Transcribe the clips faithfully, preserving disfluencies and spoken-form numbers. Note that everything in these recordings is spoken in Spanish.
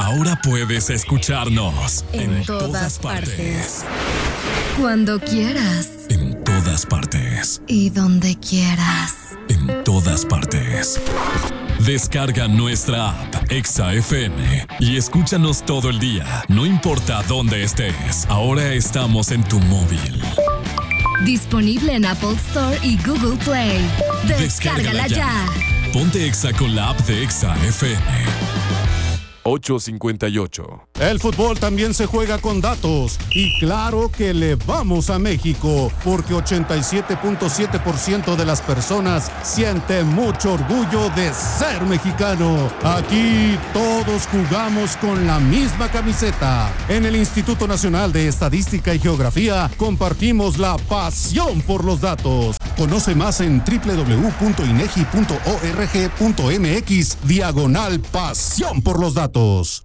Ahora puedes escucharnos en, en todas, todas partes. partes. Cuando quieras. En todas partes. Y donde quieras. En todas partes. Descarga nuestra app Exa F M y escúchanos todo el día, no importa dónde estés. Ahora estamos en tu móvil. Disponible en Apple Store y Google Play. Descárgala, Descárgala ya. ya. Ponte Exa con la app de Exa F M. ocho cincuenta y ocho. El fútbol también se juega con datos y claro que le vamos a México porque ochenta y siete punto siete por ciento de las personas siente mucho orgullo de ser mexicano. Aquí todos jugamos con la misma camiseta. En el Instituto Nacional de Estadística y Geografía compartimos la pasión por los datos. Conoce más en doble u doble u doble u punto inegi punto org punto mx diagonal pasión por los datos.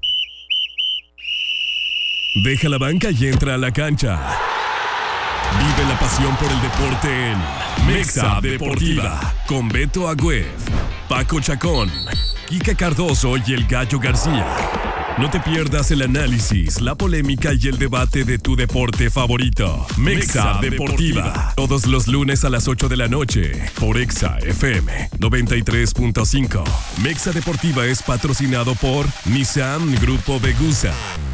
Deja la banca y entra a la cancha. Vive la pasión por el deporte en Mexa Deportiva con Beto Agüed, Paco Chacón, Kika Cardoso y el Gallo García. No te pierdas el análisis, la polémica y el debate de tu deporte favorito. Mexa Deportiva. Todos los lunes a las ocho de la noche por Exa F M noventa y tres punto cinco. Mexa Deportiva es patrocinado por Nissan Grupo Vegusa.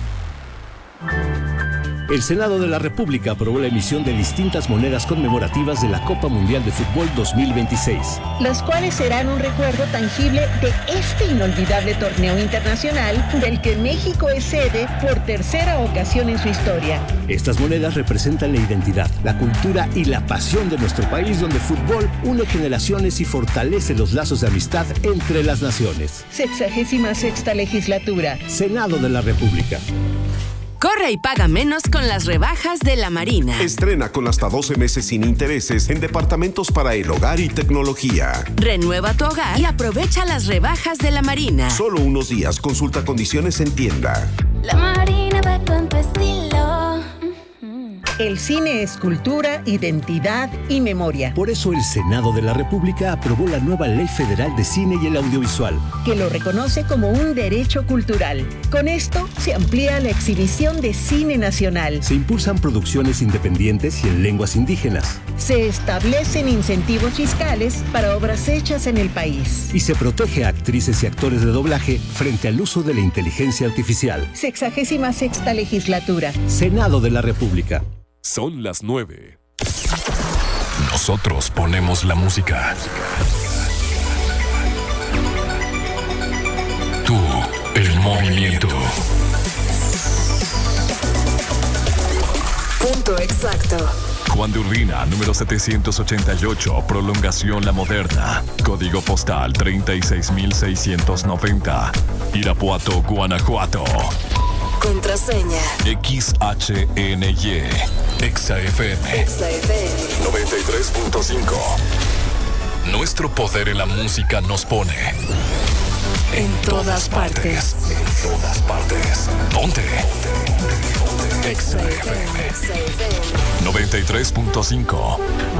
El Senado de la República aprobó la emisión de distintas monedas conmemorativas de la Copa Mundial de Fútbol dos mil veintiséis. Las cuales serán un recuerdo tangible de este inolvidable torneo internacional del que México es sede por tercera ocasión en su historia. Estas monedas representan la identidad, la cultura y la pasión de nuestro país, donde el fútbol une generaciones y fortalece los lazos de amistad entre las naciones. Sexagésima sexta legislatura. Senado de la República. Corre y paga menos con las rebajas de La Marina. Estrena con hasta doce meses sin intereses en departamentos para el hogar y tecnología. Renueva tu hogar y aprovecha las rebajas de La Marina. Solo unos días, consulta condiciones en tienda. La Marina va con tu estilo. El cine es cultura, identidad y memoria. Por eso el Senado de la República aprobó la nueva Ley Federal de Cine y el Audiovisual, que lo reconoce como un derecho cultural. Con esto se amplía la exhibición de cine nacional. Se impulsan producciones independientes y en lenguas indígenas. Se establecen incentivos fiscales para obras hechas en el país. Y se protege a actrices y actores de doblaje frente al uso de la inteligencia artificial. Sexagésima sexta legislatura. Senado de la República. Son las nueve. Nosotros ponemos la música. Tú, el movimiento. Punto exacto. Juan de Urbina, número setecientos ochenta y ocho, prolongación La Moderna. Código postal treinta y seis mil seiscientos noventa. Irapuato, Guanajuato. Contraseña X H N Y. Exa F M Exa F M noventa y tres punto cinco. Nuestro poder en la música nos pone en todas partes. En todas partes. Ponte. Exa F M noventa y tres punto cinco.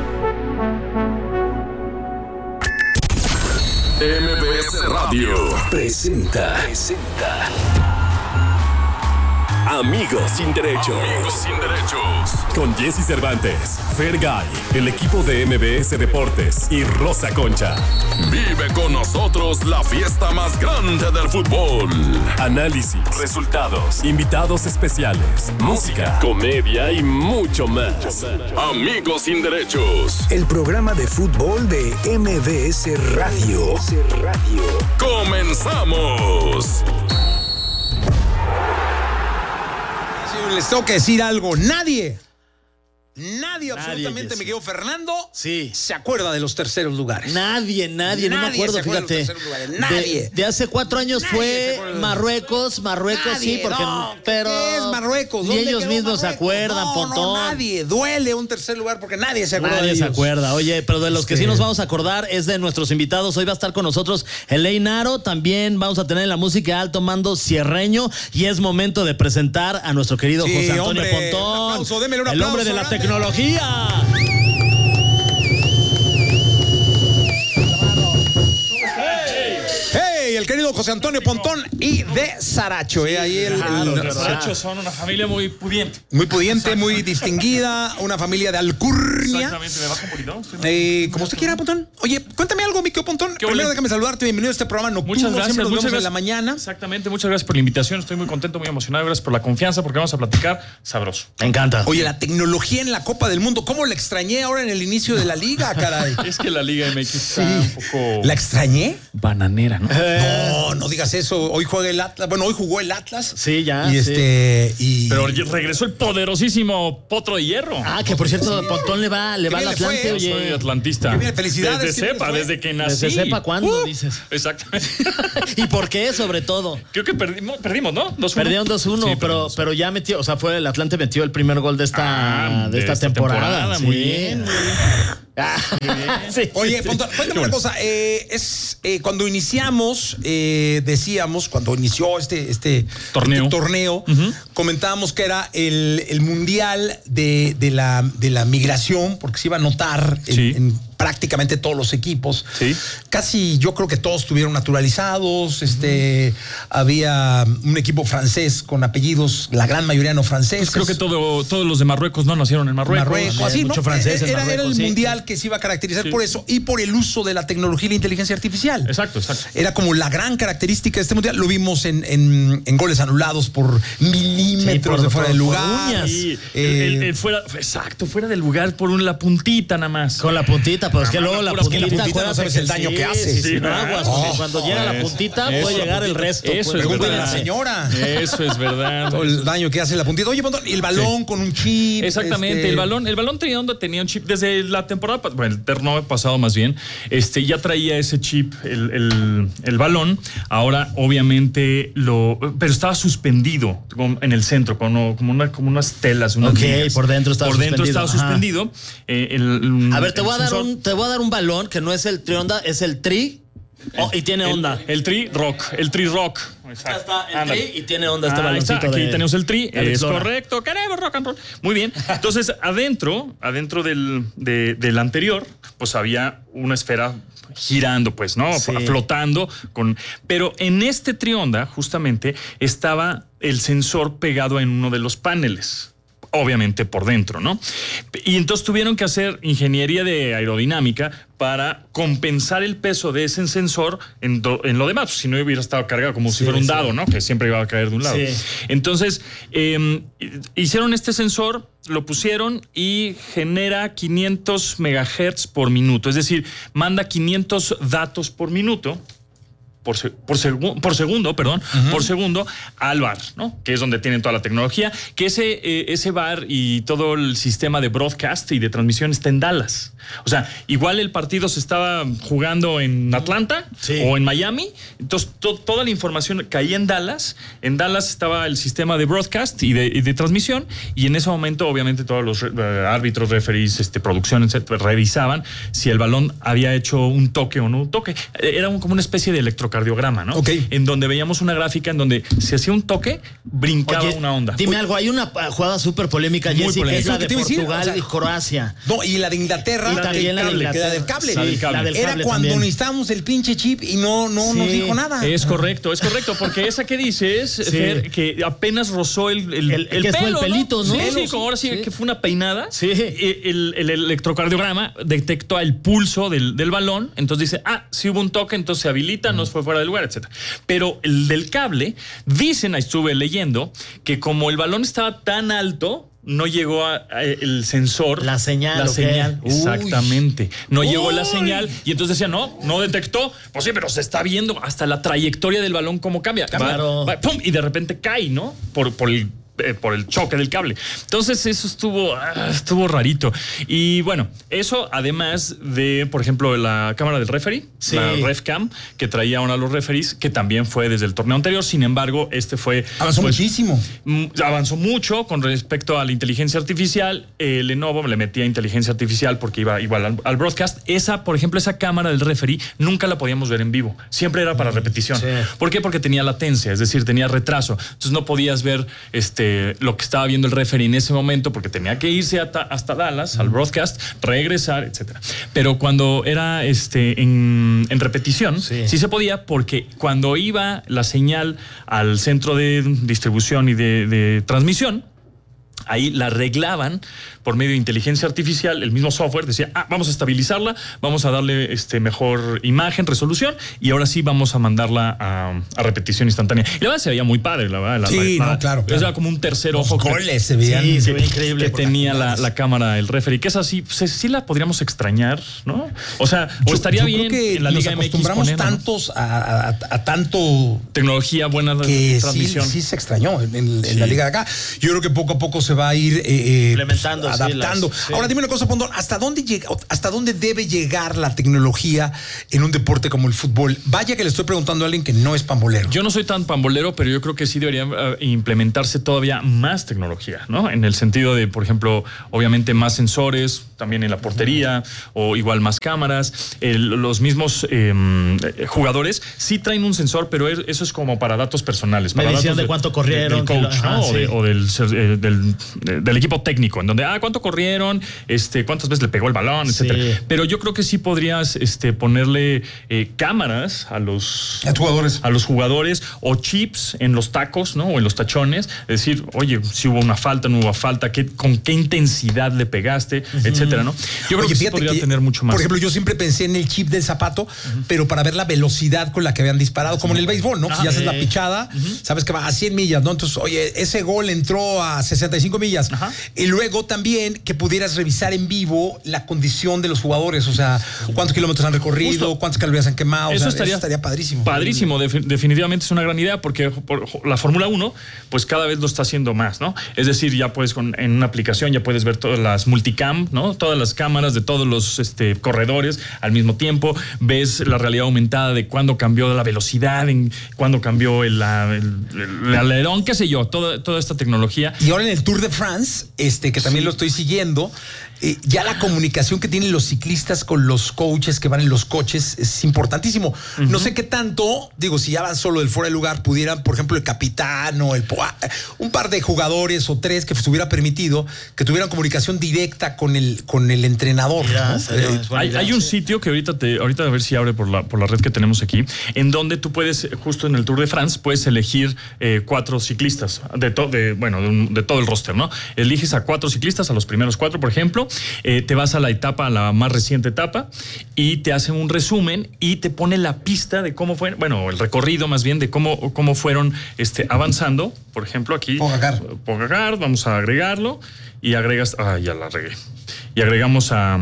M B S Radio presenta. Presenta. Amigos sin derechos. Amigos sin derechos. Con Jesse Cervantes, Fergay, el equipo de M B S Deportes y Rosa Concha. Vive con nosotros la fiesta más grande del fútbol. Análisis, resultados, invitados especiales, música, comedia y mucho más. Amigos sin derechos. El programa de fútbol de M B S Radio. ¡Comenzamos! Les tengo que decir algo. Nadie, nadie, absolutamente, Jesse. Me quedo Fernando, sí. se acuerda de los terceros lugares. Nadie, nadie, nadie no me acuerdo, fíjate. De nadie. De, de hace cuatro años nadie fue Marruecos, Marruecos, nadie, sí, porque. No, pero. ¿qué es Marruecos? Y ellos mismos Marruecos? se acuerdan, no, Pontón. No, nadie. Duele un tercer lugar porque nadie se acuerda. Nadie de se ellos. acuerda. Oye, pero de los este... que sí nos vamos a acordar es de nuestros invitados. Hoy va a estar con nosotros Elaine Aro. También vamos a tener en la música alto mando Cierreño. Y es momento de presentar a nuestro querido sí, José Antonio hombre, Pontón. Un aplauso, démele un el aplauso, hombre de la grande. tecnología. el querido José Antonio Pontón y de Saracho. Eh, ahí el, Ah, el- los de Saracho son una familia muy pudiente. muy pudiente, muy distinguida, una familia de alcurnia. Exactamente, me bajo un poquito. Estoy muy- Eh, como usted quiera, Pontón. Oye, cuéntame algo, mi querido Pontón. Primero ole? déjame saludarte. Bienvenido a este programa nocturno. Muchas gracias, Siempre nos muchas vemos gracias. en la mañana. Exactamente, muchas gracias por la invitación. Estoy muy contento, muy emocionado. Gracias por la confianza porque vamos a platicar sabroso. Me encanta. Oye, la tecnología en la Copa del Mundo, ¿cómo la extrañé ahora en el inicio de la liga, caray? Es que la Liga M X está un poco ¿La extrañé? bananera, ¿no? No, no digas eso. Hoy juega el Atlas. Bueno, hoy jugó el Atlas. Sí, ya. Y sí. este. Y... Pero regresó el poderosísimo Potro de Hierro. Ah, que por cierto, Pontón le va, le Qué va al bien le fue, Atlante, ¿eh? oye. Soy atlantista. Qué bien, felicidades, Desde qué bien sepa, les fue. desde que nací. Desde sepa cuándo, Uh, dices. Exactamente. ¿Y por qué, sobre todo? Creo que perdimos, perdimos ¿no? dos uno. Perdieron dos uno, Sí, pero, perdimos. pero ya metió, o sea, fue el Atlante metió el primer gol de esta, Ah, de esta, temporada. Muy Sí. bien, muy bien. Ah, sí, Oye, sí, Pontón, sí. cuéntame una cosa. eh, es eh, cuando iniciamos, eh, decíamos, cuando inició este, este Torneo. este torneo, Ujú. comentábamos que era el, el mundial de, de la, de la migración, porque se iba a notar en, Sí. en prácticamente todos los equipos. Sí. Casi yo creo que todos estuvieron naturalizados. Este, había un equipo francés con apellidos, la gran mayoría no franceses. Pues creo que todo, todos los de Marruecos no nacieron en Marruecos. Marruecos, Hay así, mucho ¿no? francés en era, era Marruecos, el sí. mundial que se iba a caracterizar Sí. por eso y por el uso de la tecnología y la inteligencia artificial. Exacto, exacto. Era como la gran característica de este mundial. Lo vimos en, en- en goles anulados por milímetros Sí, por- de fuera por- de por lugar. uñas. Sí, Eh, el- el- el fuera, exacto, fuera del lugar por un, la puntita nada más. Con la puntita, pues que Ah, luego la puras- puntita, que la puntita no acuérdate sabes el daño sí, que hace. Sí, sí, Sí, no, ¿verdad? aguas, porque Oh, cuando llega la eso, puntita eso, puede la llegar el puntita. resto. Eso pues, es Pregúntale a la verdad. señora. Eso es verdad. Todo el daño que hace la puntita. Oye, Pontón, y el balón con un chip. Exactamente, este, el balón, el balón Trionda tenía un chip desde la temporada, pas- bueno, el torneo pasado más bien, este ya traía ese chip, el, el- el balón. Ahora, obviamente, lo, pero estaba suspendido con- en el centro, con, como, una, como unas telas, unas Ok, ligas. por dentro estaba Por dentro suspendido, estaba ajá. suspendido. eh, el- A ver, te el voy a dar sensor- un, te voy a dar un balón que no es el Trionda, es el Tri. Oh, y tiene onda. El, el tri rock, el tri rock. Acá está el Ándale. Tri y tiene onda este Ah, ahí está, baloncito aquí de- tenemos el tri, de Alex es Lora. correcto, queremos rock and roll. Muy bien. Entonces, adentro, adentro del, de- del anterior, pues había una esfera girando, pues, ¿no? Sí. Flotando. Con, pero en este Trionda, justamente, estaba el sensor pegado en uno de los paneles. Obviamente por dentro, ¿no? Y entonces tuvieron que hacer ingeniería de aerodinámica para compensar el peso de ese sensor en, do- en lo demás. Si no hubiera estado cargado como si Sí, fuera un sí. dado, ¿no? Que siempre iba a caer de un lado. Sí. Entonces, eh, hicieron este sensor, lo pusieron y genera quinientos megahertz por minuto. Es decir, manda quinientos datos por minuto. Por, se- por, segu- por segundo, perdón, por segundo al bar, ¿no? Que es donde tienen toda la tecnología. Que ese, eh, ese bar y todo el sistema de broadcast y de transmisión está en Dallas. O sea, igual el partido se estaba jugando en Atlanta Sí. o en Miami. Entonces, to- toda la información caía en Dallas. En Dallas estaba el sistema de broadcast y de, y de transmisión. Y en ese momento, obviamente, todos los eh, árbitros, referees, este, producción, etcétera, revisaban si el balón había hecho un toque o no un toque. Era un- como una especie de electrocardiograma, ¿no? Ok. En donde veíamos una gráfica en donde se hacía un toque, brincaba Oye, una onda. Dime algo, hay una ah, jugada súper polémica, Muy Jessy, que polémica. es la Eso que de te iba a decir, Portugal o sea, y Croacia. No, y la de Inglaterra. Y que también el la de cable, que Inglaterra. la del cable. La del cable. La del Era cable cuando también. necesitábamos el pinche chip y no, no Sí. nos dijo nada. Es correcto, es correcto, porque esa que dices, Sí. Fer, que apenas rozó el, el, El- que fue el pelo, pelito, ¿no? Sí, sí, Sí, como ahora sí, sí. que fue una peinada. Sí. Eh, El, el electrocardiograma detectó el pulso del, del balón, entonces dice, ah, si hubo un toque, entonces se habilita, no fue fuera del lugar, etcétera. Pero el del cable, dicen, ahí estuve leyendo, que como el balón estaba tan alto, no llegó a, a el sensor. La señal, La ¿o qué? señal. Uy. Exactamente. No Uy. llegó la señal. Y entonces decía, no, no detectó. Pues sí, pero se está viendo hasta la trayectoria del balón cómo cambia. Va- Claro. va, ¡pum! Y de repente cae, ¿no? Por, por el. eh, por el choque del cable. Entonces eso estuvo ah, estuvo rarito. Y bueno, eso además de, por ejemplo, la cámara del referee, Sí. la RefCam, que traía uno a los referees, que también fue desde el torneo anterior. Sin embargo, este fue... Avanzó pues, muchísimo. Mm, avanzó mucho con respecto a la inteligencia artificial. Eh, Lenovo le metía inteligencia artificial porque iba igual al, al broadcast. Esa, por ejemplo, esa cámara del referee nunca la podíamos ver en vivo. Siempre era para repetición. Sí. ¿Por qué? Porque tenía latencia, es decir, tenía retraso. Entonces no podías ver este este, lo que estaba viendo el referee en ese momento, porque tenía que irse hasta, hasta Dallas, al broadcast, regresar, etcétera. Pero cuando era este, en, en repetición, sí. sí se podía, porque cuando iba la señal al centro de distribución y de, de transmisión, ahí la arreglaban por medio de inteligencia artificial. El mismo software decía, ah, vamos a estabilizarla, vamos a darle este, mejor imagen, resolución, y ahora sí vamos a mandarla a, a repetición instantánea. Y la verdad se veía muy padre, la verdad. La, sí, la, no, claro, claro. Era como un tercer Los ojo. goles que, se veían, sí, se que, veía increíble. Que tenía la, la cámara, el referee, que es así, pues, sí la podríamos extrañar, ¿no? O sea, o yo, estaría yo bien creo que en la Liga M X acostumbramos poner, tantos ¿no? a, a, a tanto tecnología buena de que transmisión. Sí, sí se extrañó en, en, sí. en la liga de acá. Yo creo que poco a poco se va a ir eh, implementando, pues, adaptando. Sí, las, sí. Ahora dime una cosa, Pondón, ¿hasta dónde llega, hasta dónde debe llegar la tecnología en un deporte como el fútbol? Vaya que le estoy preguntando a alguien que no es pambolero. Yo no soy tan pambolero, pero yo creo que sí debería uh, implementarse todavía más tecnología, ¿no? En el sentido de, por ejemplo, obviamente más sensores, también en la portería, o igual más cámaras. El, los mismos eh, jugadores sí traen un sensor, pero es, eso es como para datos personales. Para medición datos de, de cuánto corrieron. Del coach, lo, ¿no? ah, o, sí. de, o del, eh, del, del equipo técnico, en donde, ah, cuánto corrieron, este, cuántas veces le pegó el balón, etcétera. Sí. Pero yo creo que sí podrías este, ponerle eh, cámaras a los, a, jugadores. a los jugadores, o chips en los tacos, ¿no? O en los tachones. Es decir, oye, si hubo una falta, no hubo falta, ¿qué, con qué intensidad le pegaste, uh-huh. etcétera, ¿no? Yo creo oye, que sí podría que, tener mucho más. Por ejemplo, yo siempre pensé en el chip del zapato, uh-huh. pero para ver la velocidad con la que habían disparado, como en el béisbol, ¿no? Ah, si haces la pichada, uh-huh. sabes que va a cien millas, ¿no? Entonces, oye, ese gol entró a sesenta y cinco millas. Uh-huh. Y luego también que pudieras revisar en vivo la condición de los jugadores, o sea, cuántos kilómetros han recorrido, Justo. cuántas calorías han quemado. Eso, o sea, estaría, eso estaría padrísimo. Padrísimo, de, definitivamente es una gran idea, porque por, la Fórmula uno, pues cada vez lo está haciendo más, ¿no? Es decir, ya puedes, con, en una aplicación, ya puedes ver todas las multicam, ¿no? Todas las cámaras de todos los este, corredores al mismo tiempo. Ves la realidad aumentada de cuándo cambió la velocidad, en cuándo cambió el, el, el alerón, qué sé yo, toda, toda esta tecnología. Y ahora en el Tour de France, este, que también sí. lo estoy siguiendo, eh, ya la comunicación que tienen los ciclistas con los coaches que van en los coches es importantísimo. Uh-huh. No sé qué tanto, digo, si ya van solo del fuera de lugar, pudieran, por ejemplo, el capitán o el un par de jugadores o tres que se hubiera permitido que tuvieran comunicación directa con el, con el entrenador. Ya, ¿no? eh, hay, hay un sitio que ahorita te, ahorita a ver si abre por la, por la red que tenemos aquí, en donde tú puedes, justo en el Tour de France, puedes elegir eh, cuatro ciclistas de, to, de bueno, de, de todo el roster, ¿no? Eliges a cuatro ciclistas, a los primeros cuatro, por ejemplo, eh, te vas a la etapa, a la más reciente etapa, y te hacen un resumen y te pone la pista de cómo fue, bueno, el recorrido más bien de cómo, cómo fueron este, avanzando. Por ejemplo, aquí Pogacar. Pogacar, vamos a agregarlo y agregas, ah, ya la regué. Y agregamos a,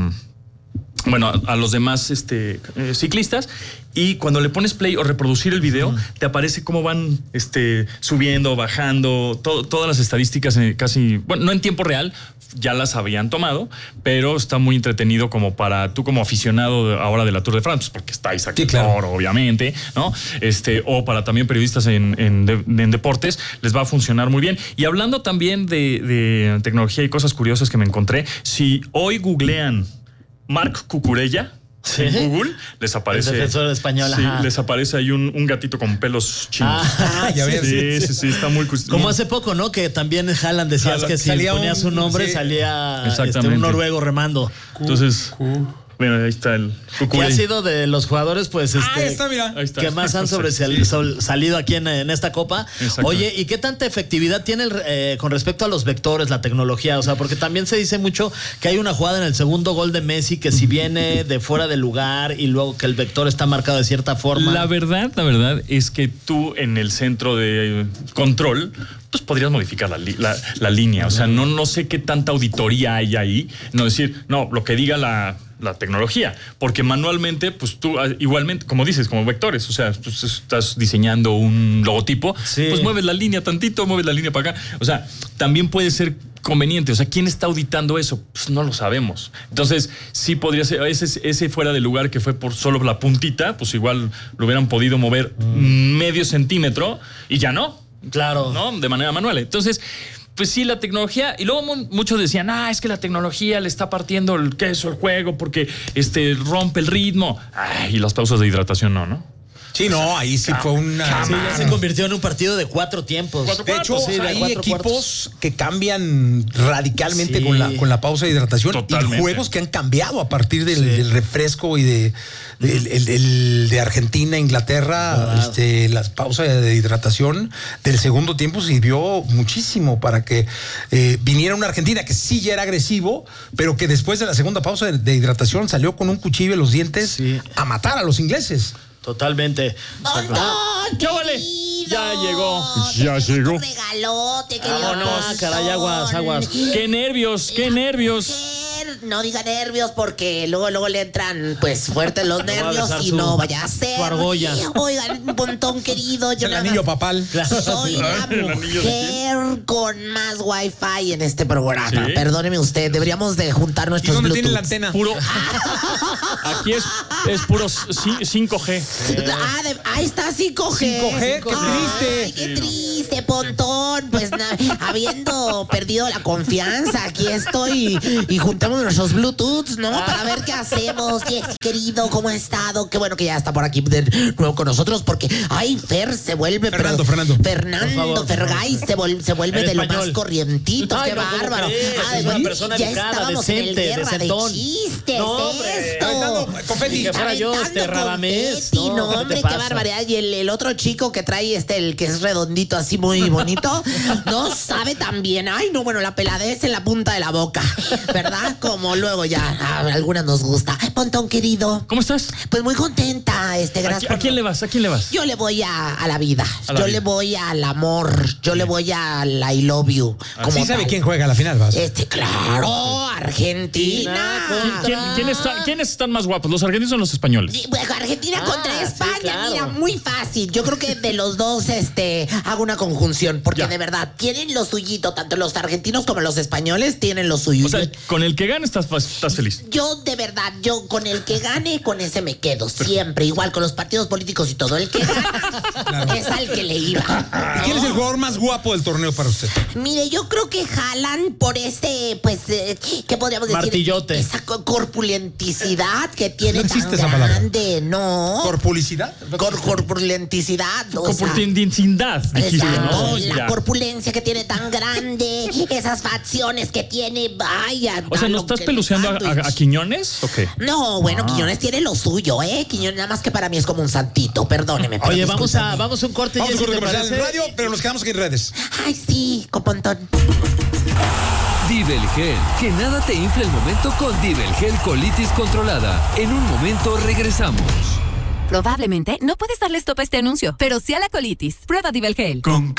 bueno, a, a los demás este, eh, ciclistas. Y cuando le pones play o reproducir el video, uh-huh. te aparece cómo van este, subiendo, bajando, todo, todas las estadísticas eh, casi, bueno, no en tiempo real, ya las habían tomado, pero está muy entretenido como para tú como aficionado de, ahora de la Tour de France, porque está Isaac sí, claro. obviamente, ¿no? Este, o para también periodistas en, en, de, en deportes, les va a funcionar muy bien. Y hablando también de, de tecnología y cosas curiosas que me encontré, si hoy googlean Marc Cucurella, ¿sí? En Google les aparece. El defensor español. Sí, ajá. les aparece ahí un, un gatito con pelos chinos. Ah, ya ves. Sí, sí, sí, está muy. Como hace poco, ¿no? Que también Haaland decías Haaland, que si salía ponías un, su nombre, sí. salía este, un noruego remando. Entonces. Bueno, ahí está el que ha sido de los jugadores, pues, este, ah, está, mira. Ahí está. Que más han sobresalido aquí en, en esta copa. Oye, ¿y qué tanta efectividad tiene el, eh, con respecto a los vectores, la tecnología? O sea, porque también se dice mucho que hay una jugada en el segundo gol de Messi que si viene de fuera del lugar y luego que el vector está marcado de cierta forma. La verdad, la verdad es que tú en el centro de control, pues podrías modificar la, la, la línea. O sea, no, no sé qué tanta auditoría hay ahí. No decir, no, lo que diga la... la tecnología, porque manualmente, pues tú igualmente, como dices, como vectores, o sea, tú estás diseñando un logotipo, sí. pues mueves la línea tantito, mueves la línea para acá, o sea, también puede ser conveniente, o sea, ¿quién está auditando eso? Pues no lo sabemos. Entonces, sí podría ser, ese, ese fuera de lugar que fue por solo la puntita, pues igual lo hubieran podido mover mm. medio centímetro y ya no. Claro. ¿No? De manera manual. Entonces, pues sí, la tecnología, y luego muchos decían, ah, es que la tecnología le está partiendo el queso al juego porque este, rompe el ritmo. Ay, y las pausas de hidratación no, ¿no? Sí, no, ahí sí fue una... Sí, ya se convirtió en un partido de cuatro tiempos. Cuatro De hecho, sí, de hay cuatro equipos cuartos. que cambian radicalmente Sí. con, la, con la pausa de hidratación. Totalmente. Y juegos que han cambiado a partir del, del refresco y de, del, el- el de Argentina, Inglaterra. Este, la pausa de hidratación del segundo tiempo sirvió muchísimo para que eh, viniera una Argentina que sí ya era agresivo, pero que después de la segunda pausa de, de hidratación salió con un cuchillo en los dientes Sí. a matar a los ingleses. Totalmente. ¿Qué vale? Ya llegó. Ya llegó. Regalote, querido. Vámonos. Ah, caray, aguas, aguas. Qué nervios, qué nervios. No diga nervios porque luego luego le entran pues fuertes los va a nervios besar y su- no vaya a ser. su argolla. Oigan, un montón querido. Yo El nada anillo más papal. soy la El anillo de mujer con más wifi en este programa. ¿Sí? Perdóneme usted, deberíamos de juntar ¿Y nuestros dónde Bluetooth. tiene la antena? Puro. Aquí es, es puro ci- cinco G. Ah, de- ahí está cinco G. cinco G, qué triste. Ay, qué triste, Pontón. Pues na- habiendo perdido la confianza, aquí estoy y juntamos nuestros Bluetooths, ¿no? Para ver qué hacemos. Jessy, querido, ¿cómo ha estado? Qué bueno que ya está por aquí de nuevo con nosotros porque, ay, Fer se vuelve... Fernando, pero- Fernando. Fernando, Por favor, Fergay se, vol- se vuelve En de lo español. más corrientito. Ay, qué no, ¿cómo bárbaro. crees? Ah, Es de- una persona ya educada, estábamos en el decente, guerra de decentón. chistes. No, hombre. esto. Aventando confeti. Ni que fuera yo, Aventando este Radamés. confeti, No, no, ¿qué te hombre, qué pasa? barbaridad. Y el, el otro chico que trae este, el que es redondito, así muy bonito, no sabe tan bien. Ay, no, bueno, la peladez en la punta de la boca, ¿verdad? Como luego ya a algunas nos gusta. Pontón, querido. ¿Cómo estás? Pues muy contenta, este, ¿A, gracias. qui- a quién le vas? ¿A quién le vas? Yo le voy a, a la vida. A la yo vida. le voy al amor. Yo le voy al I love you. como ¿Sí sabe tal. quién juega a la final, Vas? Este, claro, Argentina. ¿Quién, quién- quién está- ¿Quiénes están más guapos? ¿Los argentinos o los españoles? Sí, bueno, Argentina Ah, contra sí, España, claro. mira, muy fácil. Yo creo que de los dos este, hago una conjunción, porque Ya. de verdad tienen lo suyito, tanto los argentinos como los españoles tienen lo suyo. O sea, Yo- con el que gane estás, estás feliz. yo de verdad, yo con el que gane, con ese me quedo siempre. Igual con los partidos políticos y todo. El que gana es al que le iba. ¿Y quién es el jugador más guapo del torneo para usted? Mire, yo creo que jalan por ese, pues, eh, ¿qué podríamos decir? Martillote. Esa co- corpulenticidad que tiene No existe tan esa palabra. grande, ¿no? ¿Corpulicidad? Cor- corpulenticidad. o sea, Corpulentindad, dijiste, exacto, ¿no? la Ya. corpulencia que tiene tan grande, esas facciones que tiene, vaya. O sea, da ¿no lo estás que peluceando a, le a- sándwich. a Quiñones? ¿O qué? No, bueno, Ah. Quiñones tiene lo suyo, ¿eh? Quiñones nada más que para mí es como un santito, perdóneme. pero Oye, vamos discúlpeme. a, vamos a un corte. Vamos a Jessy, corte ¿te comercial en parece? radio, pero nos quedamos aquí en redes. Ay, sí, copontón. Divel Gel. Que nada te infle el momento con Divel Gel Colitis Controlada. En un momento regresamos. Probablemente no puedes darle stop a este anuncio, pero sí a la colitis. Prueba Divel Gel. Con